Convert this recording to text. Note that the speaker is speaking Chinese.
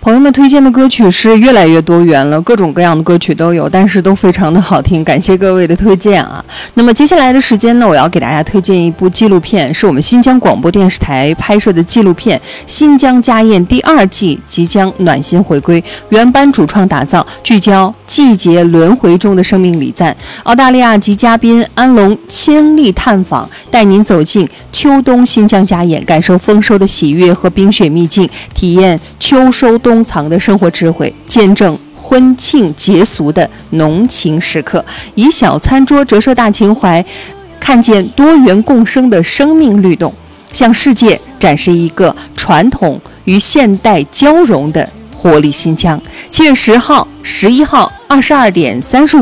朋友们推荐的歌曲是越来越多元了，各种各样的歌曲都有，但是都非常的好听，感谢各位的推荐啊。那么接下来的时间呢，我要给大家推荐一部纪录片，是我们新疆广播电视台拍摄的纪录片《新疆家宴》第2季即将暖心回归，原班主创打造，聚焦季节轮回中的生命礼赞。澳大利亚籍嘉宾安龙亲力探访，带您走进秋冬新疆家宴，感受丰收的喜悦和冰雪秘境，体验秋收冬藏的生活智慧，见证婚庆节俗的浓情时刻，以小餐桌折射大情怀，看见多元共生的生命律动，向世界展示一个传统与现代交融的活力新疆。7月10号、11号22点35